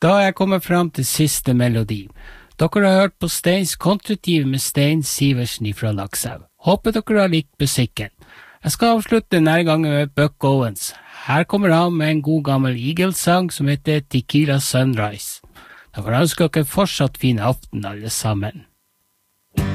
Da er jeg kommet frem til siste melodi. Dere har hørt på Steins konstruktiv med Stein Siversen fra Lakselv. Håper dere har likt musikken. Jeg skal avslutte denne gangen med Buck Owens. Her kommer han med en god gammel Eagles-sang som heter Tequila Sunrise. Da får jeg ønske dere fortsatt fin aften alle sammen.